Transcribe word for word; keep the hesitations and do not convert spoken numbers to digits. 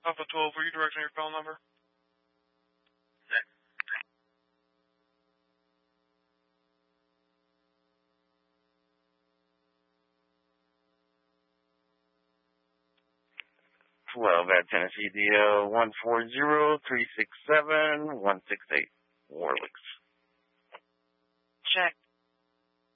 Alpha twelve, were you directing your call number? twelve at Tennessee D L one four zero three six seven one six eight, Warwicks. Check.